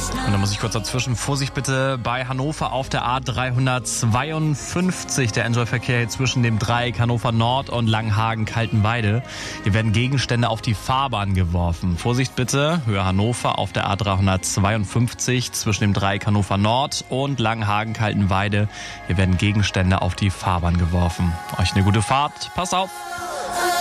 Und da muss ich kurz dazwischen. Vorsicht bitte bei Hannover auf der A352. Der Enjoy-Verkehr hier zwischen dem Dreieck Hannover Nord und Langhagen-Kaltenweide. Hier werden Gegenstände auf die Fahrbahn geworfen. Vorsicht bitte, Höhe Hannover auf der A352 zwischen dem Dreieck Hannover Nord und Langhagen-Kaltenweide. Hier werden Gegenstände auf die Fahrbahn geworfen. Euch eine gute Fahrt. Passt auf!